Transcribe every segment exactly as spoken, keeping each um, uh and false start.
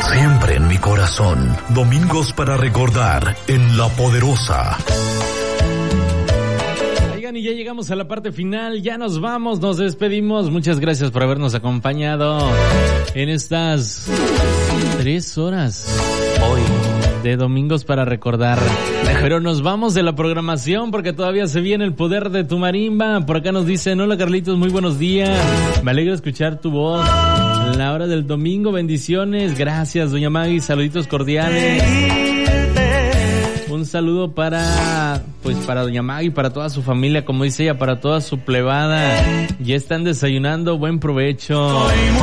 siempre en mi corazón. Domingos para recordar en La Poderosa. Y ya llegamos a la parte final, ya nos vamos, nos despedimos. Muchas gracias por habernos acompañado en estas tres horas hoy de Domingos para Recordar. Pero nos vamos de la programación porque todavía se viene el poder de tu marimba. Por acá nos dicen: hola Carlitos, muy buenos días, me alegra escuchar tu voz en la hora del domingo, bendiciones. Gracias doña Maggie, saluditos cordiales. Un saludo para, pues para doña Maggie, para toda su familia, como dice ella, para toda su plebada. Ya están desayunando, buen provecho.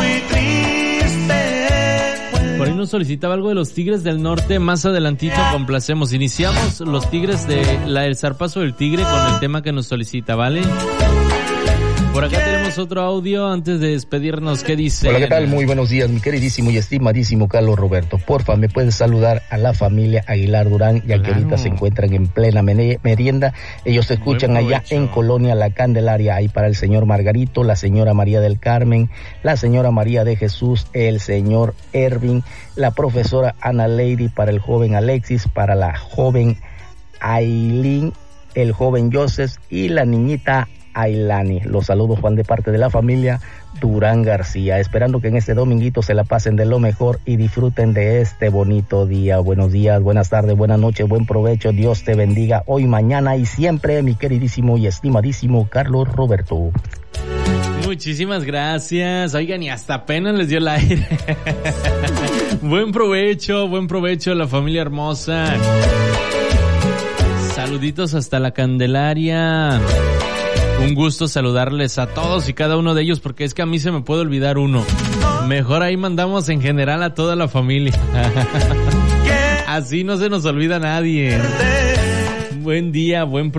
Por ahí nos solicitaba algo de los Tigres del Norte, más adelantito complacemos. Iniciamos los Tigres de la El Zarpazo del Tigre con el tema que nos solicita, ¿vale? Por acá tenemos otro audio antes de despedirnos. ¿Qué dice? Hola, ¿qué tal? Muy buenos días, mi queridísimo y estimadísimo Carlos Roberto. Porfa, ¿me puedes saludar a la familia Aguilar Durán, ya claro, que ahorita se encuentran en plena merienda? Ellos se escuchan allá en Colonia La Candelaria. Ahí para el señor Margarito, la señora María del Carmen, la señora María de Jesús, el señor Ervin, la profesora Ana Lady, para el joven Alexis, para la joven Aileen, el joven Joseph y la niñita Ailani. Los saludos van de parte de la familia Durán García, esperando que en este dominguito se la pasen de lo mejor y disfruten de este bonito día. Buenos días, buenas tardes, buenas noches, buen provecho, Dios te bendiga hoy, mañana y siempre, mi queridísimo y estimadísimo Carlos Roberto. Muchísimas gracias. Oigan, y hasta apenas les dio el aire. Buen provecho, buen provecho a la familia hermosa. Saluditos hasta la Candelaria. Un gusto saludarles a todos y cada uno de ellos, porque es que a mí se me puede olvidar uno. Mejor ahí mandamos en general a toda la familia. Así no se nos olvida a nadie. Buen día, buen